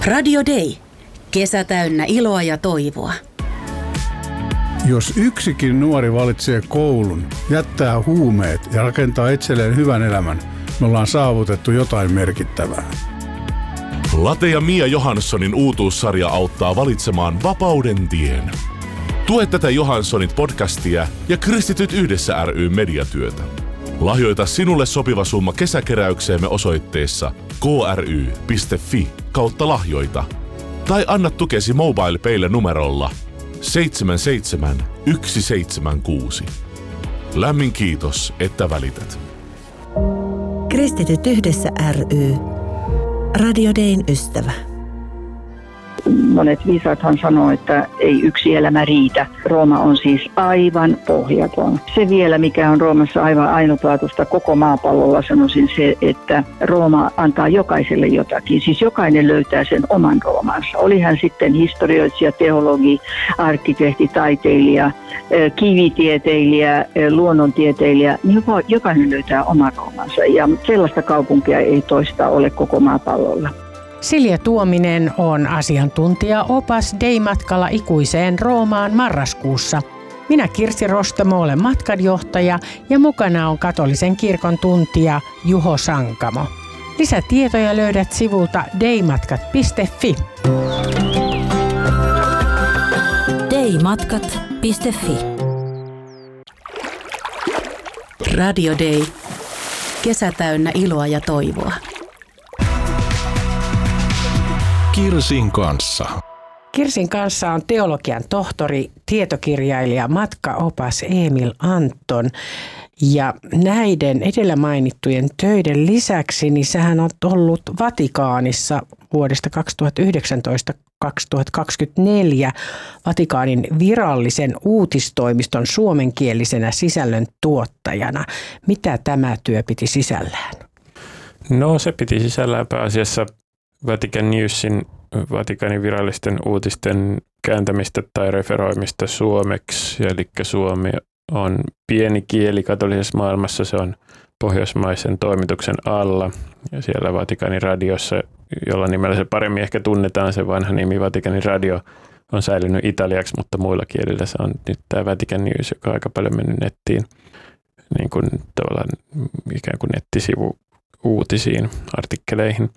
Radio Day. Kesä täynnä iloa ja toivoa. Jos yksikin nuori valitsee koulun, jättää huumeet ja rakentaa itselleen hyvän elämän, me ollaan saavutettu jotain merkittävää. Late ja Mia Johanssonin uutuussarja auttaa valitsemaan vapauden tien. Tue tätä Johanssonit podcastia ja Kristityt yhdessä ry mediatyötä. Lahjoita sinulle sopiva summa kesäkeräykseemme osoitteessa kry.fi/lahjoita. Tai anna tukesi MobilePaylle numerolla 77176. Lämmin kiitos, että välität. Kristityt yhdessä ry. Radio Dayn ystävä. Monet viisaathan sanoo, että ei yksi elämä riitä. Rooma on siis aivan pohjaton. Se vielä, mikä on Roomassa aivan ainutlaatuista koko maapallolla, sanoisin se, että Rooma antaa jokaiselle jotakin. Siis jokainen löytää sen oman Roomansa. Oli hän sitten historioitsija, teologi, arkkitehti, taiteilija, kivitieteilijä, luonnontieteilijä. Niin jokainen löytää oman Roomansa ja sellaista kaupunkia ei toista ole koko maapallolla. Silja Tuominen on asiantuntija-opas Day-matkalla ikuiseen Roomaan marraskuussa. Minä Kirsi Rostamo olen matkanjohtaja ja mukana on katolisen kirkon tuntija Juho Sankamo. Lisätietoja löydät sivulta daymatkat.fi. daymatkat.fi. Radio Day. Kesä täynnä iloa ja toivoa. Kirsin kanssa. Kirsin kanssa on teologian tohtori, tietokirjailija, matkaopas Emil Anton. Ja näiden edellä mainittujen töiden lisäksi, niin sähän on ollut Vatikaanissa vuodesta 2019-2024 Vatikaanin virallisen uutistoimiston suomenkielisenä sisällön tuottajana. Mitä tämä työ piti sisällään? No se piti sisällään pääasiassa Vatican Newsin, Vatikanin virallisten uutisten kääntämistä tai referoimista suomeksi. Eli suomi on pieni kieli katolisessa maailmassa, se on pohjoismaisen toimituksen alla. Ja siellä Vatikanin radiossa, jolla nimellä se paremmin ehkä tunnetaan, se vanha nimi Vatikanin radio, on säilynyt italiaksi, mutta muilla kielillä se on nyt tämä Vatican News, joka on aika paljon mennyt nettiin, niin kuin tavallaan ikään kuin nettisivu uutisiin, artikkeleihin.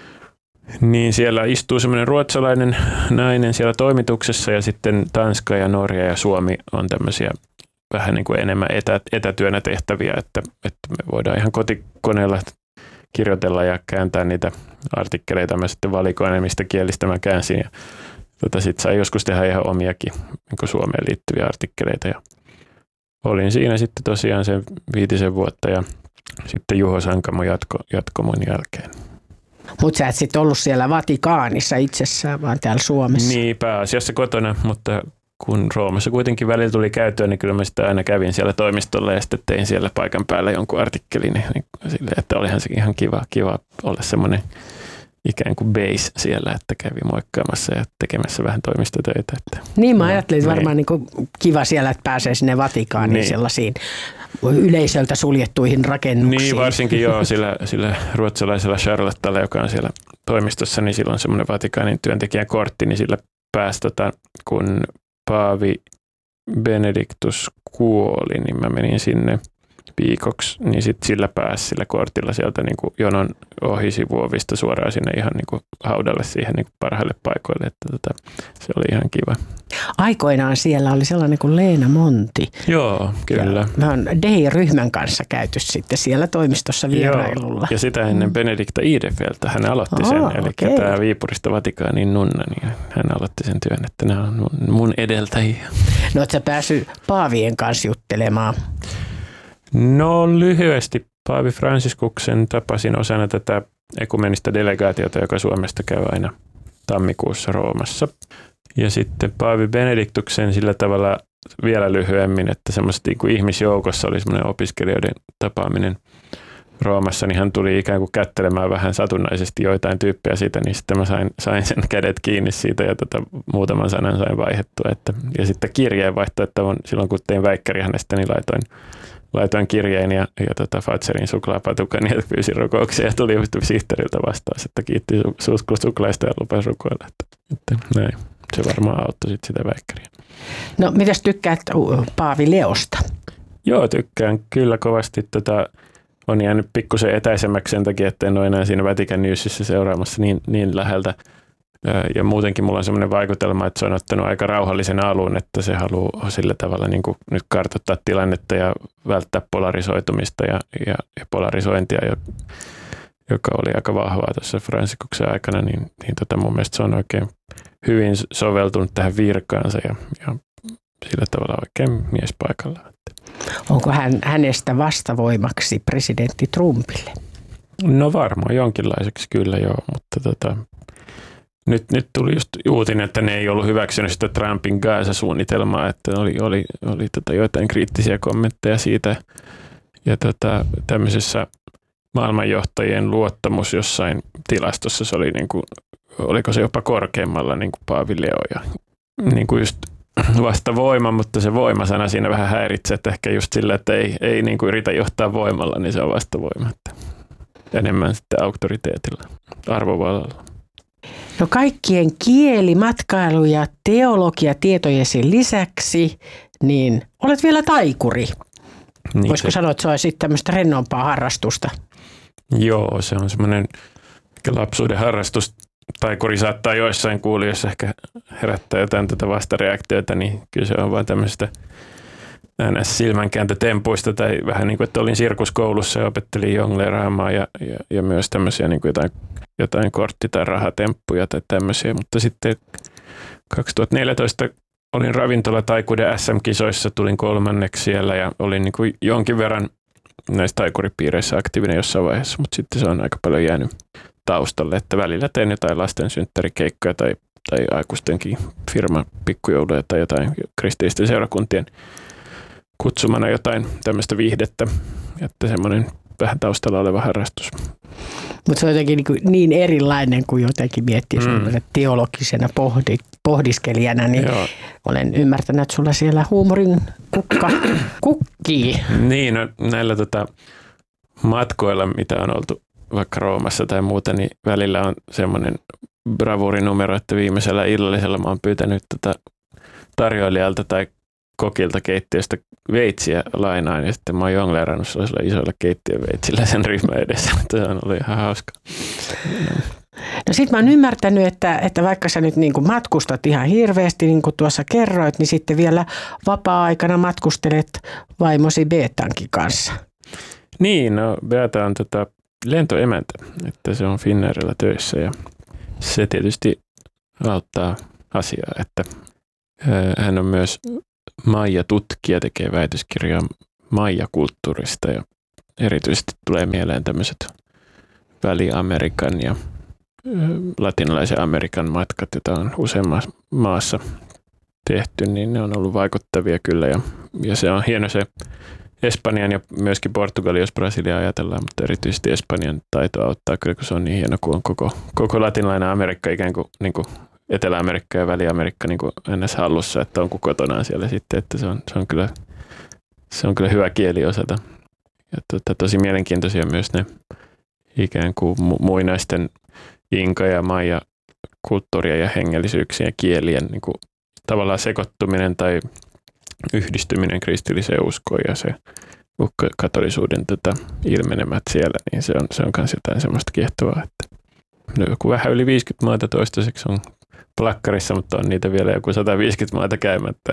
Niin siellä istuu semmoinen ruotsalainen nainen siellä toimituksessa ja sitten Tanska ja Norja ja Suomi on tämmöisiä vähän niin kuin enemmän etätyönä tehtäviä, että me voidaan ihan kotikoneella kirjoitella ja kääntää niitä artikkeleita. Mä sitten valikoin, mistä kielistä mä käänsin ja sitten sai joskus tehdä ihan omiakin niin kuin Suomeen liittyviä artikkeleita ja olin siinä sitten tosiaan sen 5 vuotta ja sitten Juho Sankamo jatko mun jälkeen. Mutta sä et sitten ollut siellä Vatikaanissa itsessään, vaan täällä Suomessa. Niin, pääasiassa kotona, mutta kun Roomassa kuitenkin välillä tuli käyttöön, niin kyllä mä sitä aina kävin siellä toimistolla ja sitten tein siellä paikan päällä jonkun artikkelin. Niin sille, että olihan se ihan kiva olla semmoinen ikään kuin base siellä, että kävi moikkaamassa ja tekemässä vähän toimistotöitä. Että niin, mä ajattelin, että varmaan niin kiva siellä, että pääsee sinne Vatikaaniin niin sellaisiin yleisöltä suljettuihin rakennuksiin. Niin, varsinkin joo, sillä ruotsalaisella Charlottella, joka on siellä toimistossa, niin sillä on semmoinen Vatikaanin työntekijän kortti, niin sillä pääsi, kun Paavi Benediktus kuoli, niin mä menin sinne viikoksi, niin sitten sillä pääsi sillä kortilla sieltä niin kuin jonon ohi sivuovista suoraan sinne ihan niin kuin haudalle siihen niin kuin parhaille paikoille, että se oli ihan kiva. Aikoinaan siellä oli sellainen kuin Leena Monti. Joo, kyllä. Ja mä oon Day-ryhmän kanssa käyty sitten siellä toimistossa vierailulla. Joo, ja sitä ennen Benedikta Ihdefeltä hän aloitti sen, eli tämä Viipurista Vatikaanin nunna, niin hän aloitti sen työn, että nämä on mun edeltäjiä. No oot sä päässyt paavien kanssa juttelemaan? No lyhyesti Paavi Fransiskuksen tapasin osana tätä ekumenista delegaatiota, joka Suomesta käy aina tammikuussa Roomassa. Ja sitten Paavi Benediktuksen sillä tavalla vielä lyhyemmin, että semmoista niin kuin ihmisjoukossa oli semmoinen opiskelijoiden tapaaminen Roomassa, niin hän tuli ikään kuin kättelemään vähän satunnaisesti joitain tyyppejä siitä, niin sitten mä sain sen kädet kiinni siitä ja muutaman sanan sain vaihdettua. Ja sitten kirjeenvaihto, että silloin kun tein väikkäri hänestä, niin laitoin kirjeen ja Fazerin suklaapatukan ja pyysin rukouksia ja tuli sihteeriltä vastaus, että kiitti suklaista ja lupasi rukoilla. Että näin. Se varmaan auttoi sitä väikkäriä. No mitäs tykkäät Paavi Leosta? Joo, tykkään kyllä kovasti. On jäänyt pikkusen etäisemmäksi sen takia, että en ole enää siinä Vatican Newsissä seuraamassa niin läheltä. Ja muutenkin mulla on sellainen vaikutelma, että se on ottanut aika rauhallisen alun, että se haluaa sillä tavalla niin kuin nyt kartoittaa tilannetta ja välttää polarisoitumista ja polarisointia, joka oli aika vahvaa tuossa Fransikuksen aikana, niin mun mielestä se on oikein hyvin soveltunut tähän virkaansa ja sillä tavalla oikein mies paikallaan. Onko hänestä vastavoimaksi presidentti Trumpille? No varmaan jonkinlaiseksi kyllä joo, mutta nyt tuli just uutinen, että ne ei ollut hyväksynyt sitä Trumpin Gaza-suunnitelmaa, että oli joitain kriittisiä kommentteja siitä. Ja tämmöisessä maailmanjohtajien luottamus jossain tilastossa se oli niin kuin, oliko se jopa korkeammalla niin kuin Paavi Leo ja niin kuin just vastavoima, mutta se voimasana siinä vähän häiritsee, että ehkä just sillä, että ei niin kuin yritä johtaa voimalla, niin se on vastavoima. Enemmän sitten auktoriteetilla, arvovallalla. No kaikkien kieli, matkailu ja teologia tietojesi lisäksi, niin olet vielä taikuri. Niin voisiko sanoa, että se on sitten tämmöistä rennompaa harrastusta? Joo, se on semmoinen lapsuuden harrastus. Taikuri saattaa joissain kuulijoissa ehkä herättää jotain tätä vastareaktiota, niin kyllä se on vaan tämmöistä silmänkääntötempuista tai vähän niin kuin, että olin sirkuskoulussa ja opettelin jongleeraamaan ja myös tämmöisiä niin kuin jotain kortti- tai rahatemppuja tai tämmöisiä, mutta sitten 2014 olin ravintolataikuuden SM-kisoissa, tulin 3. siellä ja olin niin kuin jonkin verran näissä taikuripiireissä aktiivinen jossain vaiheessa, mutta sitten se on aika paljon jäänyt taustalle, että välillä teen jotain lasten synttärikeikkoja tai aikuistenkin firman pikkujouluja tai jotain kristillisten seurakuntien kutsumana jotain tämmöistä viihdettä, että semmoinen vähän taustalla oleva harrastus. Mutta se on jotenkin niin erilainen kuin jotenkin miettii teologisena pohdiskelijana, niin joo. Olen ymmärtänyt, että sulla siellä huumorin kukka kukkii. Niin, no, näillä matkoilla, mitä on oltu vaikka Roomassa tai muuta, niin välillä on semmoinen bravuurinumero, että viimeisellä illallisella mä oon pyytänyt tarjoilijalta tai kokilta keittiöstä veitsiä lainaan ja sitten mä oon jongleerannut sellaisilla isoilla keittiöveitsillä sen ryhmän edessä, mutta se on ollut ihan hauska. No sit mä oon ymmärtänyt, että vaikka sä nyt niin kuin matkustat ihan hirveästi, niin kuin tuossa kerroit, niin sitten vielä vapaa-aikana matkustelet vaimosi Beatankin kanssa. Niin, no Beata on lentoemäntä, että se on Finnairilla töissä ja se tietysti auttaa asiaa, että hän on myös Maija-tutkija, tekee väitöskirjaa Maija-kulttuurista ja erityisesti tulee mieleen tämmöiset Väli-Amerikan ja latinalaisen Amerikan matkat, joita on useammassa maassa tehty, niin ne on ollut vaikuttavia kyllä ja se on hieno se Espanjan ja myöskin Portugali, jos Brasilia ajatellaan, mutta erityisesti Espanjan taito auttaa kyllä, kun se on niin hieno, kun on koko latinalainen Amerikka ikään kuin, Etelä-Amerikka ja Väli-Amerikka niin kuin ennäs hallussa, että on kuin kotonaan siellä sitten, että se on kyllä hyvä kieli osata. Ja tosi mielenkiintoisia myös ne ikään kuin muinaisten inka- ja maija kulttuuria ja hengellisyyksien ja kielien niin kuin tavallaan sekoittuminen tai yhdistyminen kristilliseen uskoon ja se katolisuuden ilmenemät siellä, niin se on myös jotain semmoista kiehtovaa, että joku vähän yli 50 maata toistaiseksi on plakkarissa, mutta on niitä vielä joku 150 maata käymättä,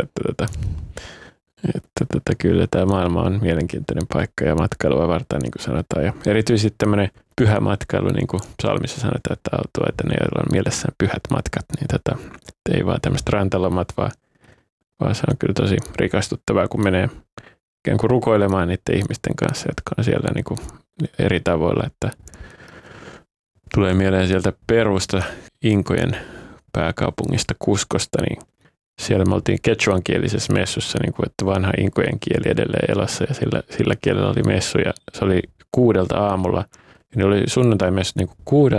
että kyllä tämä maailma on mielenkiintoinen paikka ja matkailua varten, niin kuin sanotaan. Ja erityisesti tämmöinen pyhä matkailu, niin kuin psalmissa sanotaan, että autua, että ne, joilla on mielessään pyhät matkat, niin ei vaan tämmöiset rantalomat, vaan se on kyllä tosi rikastuttavaa, kun menee ikään kuin rukoilemaan niiden ihmisten kanssa, jotka on siellä niin kuin eri tavoilla, että tulee mieleen sieltä Perusta, Inkojen pääkaupungista Cuscosta, niin siellä me oltiin quechuankielisessä messussa, niin kuin, että vanha inkojen kieli edelleen elossa ja sillä kielellä oli messu ja se oli 6 aamulla. Ja ne oli sunnuntaimessut niin 6,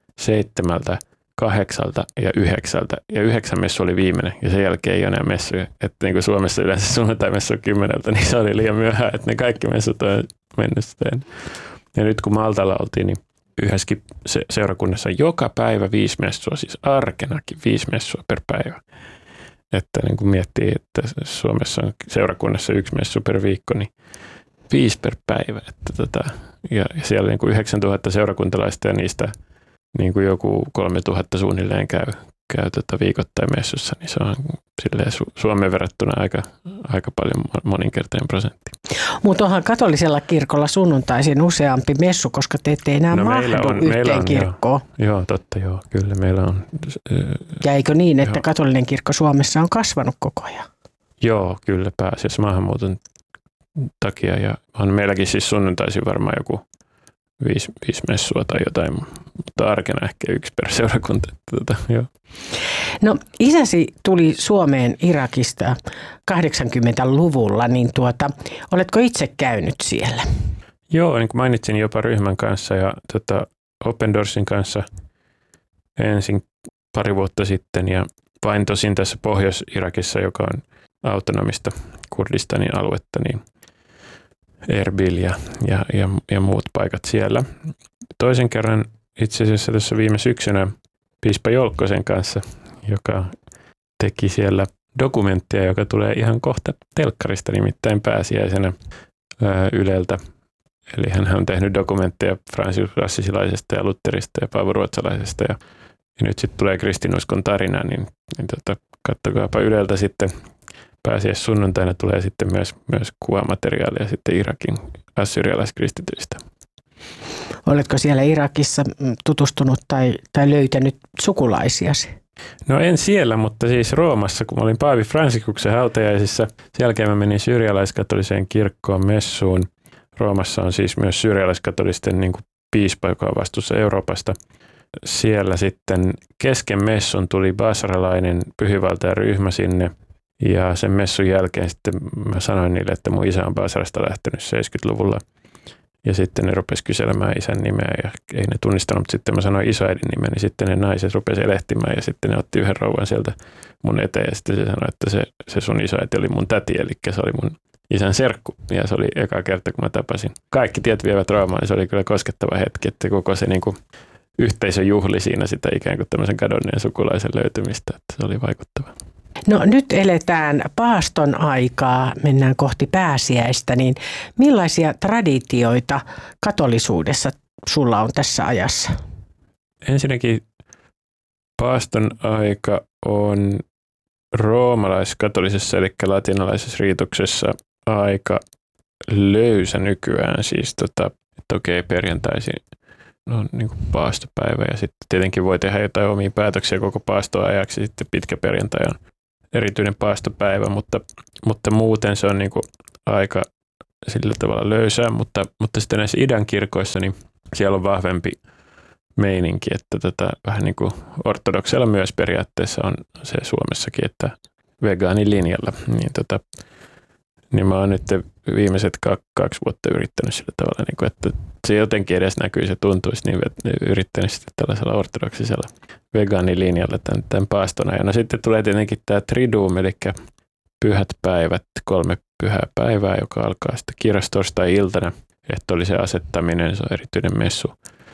7, 8 ja 9. Ja 9 messu oli viimeinen ja sen jälkeen ei ole enää messuja. Että niin kuin Suomessa yleensä sunnuntaimessu on 10, niin se oli liian myöhään, että ne kaikki messut on mennyt sitten. Ja nyt kun Maltalla oltiin, niin yhdessäkin seurakunnassa joka päivä 5 messua, siis arkenakin 5 messua per päivä. Että niin kun miettii, että Suomessa on seurakunnassa 1 messu per viikko, niin 5 per päivä. Että ja siellä niin kuin 9000 seurakuntalaista ja niistä niin kuin joku 3000 suunnilleen käy viikoittain messussa, niin se on silleen Suomeen verrattuna aika paljon moninkertainen prosentti. Mutta onhan katolisella kirkolla sunnuntaisin useampi messu, koska te ette enää mahdu yhteen kirkkoon. Joo, totta joo. Kyllä meillä on. Ja eikö niin, että katolinen kirkko Suomessa on kasvanut koko ajan? Joo, kyllä pääasiassa maahanmuuton takia. Ja on meilläkin siis sunnuntaisin varmaan joku 5 messua tai jotain, mutta arkena ehkä 1 per seurakunta. Joo. No isäsi tuli Suomeen Irakista 80-luvulla, niin oletko itse käynyt siellä? Joo, niin kuin mainitsin jopa ryhmän kanssa ja Open Doorsin kanssa ensin pari vuotta sitten ja vain tosin tässä Pohjois-Irakissa, joka on autonomista Kurdistanin aluetta, niin Erbil ja muut paikat siellä. Toisen kerran itse asiassa tässä viime syksynä piispa Jolkkosen kanssa, joka teki siellä dokumenttia, joka tulee ihan kohta telkkarista, nimittäin pääsiäisenä Yleltä. Eli hän on tehnyt dokumentteja Francis Assisilaisesta ja Lutherista ja Paavo Ruotsalaisesta ja nyt sitten tulee kristinuskon tarina, niin katsokaapa Yleltä sitten. Pääsiäissunnuntaina tulee sitten myös kuvamateriaalia sitten Irakin assyrialaiskristityistä. Oletko siellä Irakissa tutustunut tai löytänyt sukulaisiasi? No en siellä, mutta siis Roomassa, kun mä olin Paavi Fransikuksen hautajaisissa. Sen jälkeen mä menin syyrialaiskatoliseen kirkkoon messuun. Roomassa on siis myös syyrialaiskatolisten niin kuin piispa, joka on vastuussa Euroopasta. Siellä sitten kesken messun tuli basralainen pyhiinvaltajaryhmä sinne. Ja sen messun jälkeen sitten mä sanoin niille, että mun isä on Basrasta lähtenyt 70-luvulla. Ja sitten ne rupesi kyselemään isän nimeä ja ei ne tunnistanut, mutta sitten mä sanoin isoäidin nimen, niin sitten ne naiset rupesi elehtimään ja sitten ne otti yhden rouvan sieltä mun eteen ja sitten se sanoi, että se sun isoäiti oli mun täti, eli se oli mun isän serkku. Ja se oli eka kerta, kun mä tapasin. Kaikki tiet vievät Roomaan, niin se oli kyllä koskettava hetki, että koko se niin kuin yhteisö juhli siinä sitä ikään kuin tämmöisen kadonneen sukulaisen löytymistä, että se oli vaikuttava. No nyt eletään paaston aikaa, mennään kohti pääsiäistä, niin millaisia traditioita katolisuudessa sulla on tässä ajassa? Ensinnäkin paaston aika on roomalaiskatolisessa eli latinalaisessa riituksessa aika löysä nykyään. Siis okei, perjantaisin on niin kuin paastopäivä ja sitten tietenkin voi tehdä jotain omia päätöksiä koko paastoajaksi. Sitten pitkä perjantai on erityinen paastopäivä, mutta muuten se on niin kuin aika sillä tavalla löysää, mutta sitten näissä idän kirkoissa niin siellä on vahvempi meininki, että vähän niin kuin ortodokseilla myös periaatteessa on se Suomessakin, että vegaanilinjalla, niin mä oon nyt viimeiset 2 vuotta yrittänyt sillä tavalla, niin kuin, että se jotenkin edes näkyy, se tuntuisi, niin yrittänyt sitten tällaisella ortodoksisella vegaanilinjalla tämän paaston ajan. No sitten tulee tietenkin tämä triduum, eli pyhät päivät, 3 pyhää päivää, joka alkaa sitten kirjastorstai-iltana. Ehtoollisen asettaminen, se on erityinen messu.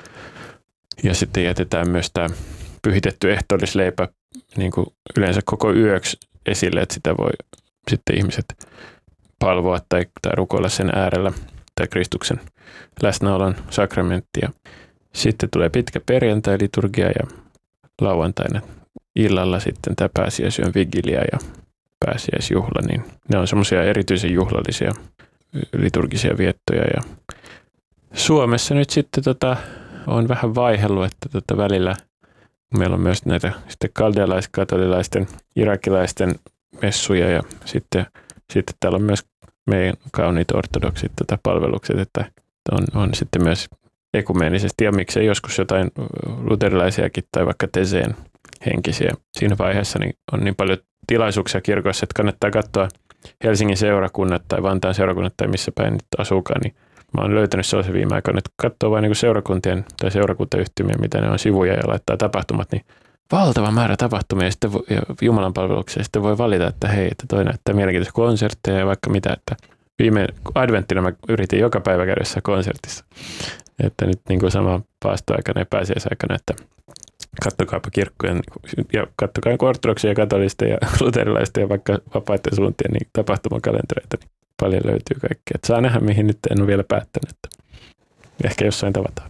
Ja sitten jätetään myös tämä pyhitetty ehtoollisleipä niin kuin yleensä koko yöksi esille, että sitä voi sitten ihmiset palvoa tai rukoilla sen äärellä tai Kristuksen läsnäolon sakramenttia. Sitten tulee pitkä perjantai-liturgia ja lauantaina illalla sitten tämä pääsiäisyön vigilia ja pääsiäisjuhla, niin ne on semmoisia erityisen juhlallisia liturgisia viettoja. Ja Suomessa nyt sitten on vähän vaihellut, että välillä meillä on myös näitä sitten kaldealaiskatolilaisten, irakilaisten messuja ja sitten täällä on myös meidän kauniit ortodoksit palvelukset, että on sitten myös ekumeenisesti ja miksei joskus jotain luterilaisiakin tai vaikka teseen henkisiä. Siinä vaiheessa niin on niin paljon tilaisuuksia kirkoissa, että kannattaa katsoa Helsingin seurakunnat tai Vantaan seurakunnat tai missä päin nyt asuukaan, niin Mä oon löytänyt sellaisen viime aikoina, että katsoo vain niin seurakuntien tai seurakuntayhtymien, mitä ne on sivuja ja laittaa tapahtumat, niin valtava määrä tapahtumia ja Jumalan palveluksia. Sitten voi valita, että hei, että toi näyttää mielenkiintoisia konsertteja ja vaikka mitä. Että viime adventtina mä yritin joka päivä käydä konsertissa. Että nyt niin kuin sama paastoaikana ja pääsiäisaikana, että kattokaapa kirkkojen ja kattokaa ortodoksia ja katolisten ja luterilaisten ja vaikka vapaiden suuntien niin tapahtumakalentereita. Niin paljon löytyy kaikkea. Että saa nähdä, mihin nyt en ole vielä päättänyt. Ehkä jossain tavataan.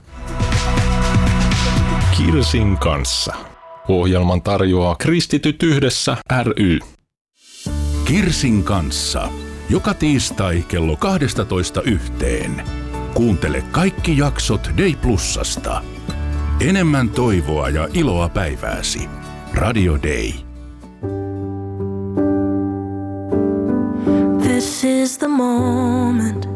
Kirsin kanssa. Ohjelman tarjoaa Kristityt yhdessä ry. Kirsin kanssa. Joka tiistai kello 12:00. Kuuntele kaikki jaksot Day Plusasta. Enemmän toivoa ja iloa päivääsi. Radio Day. This is the moment.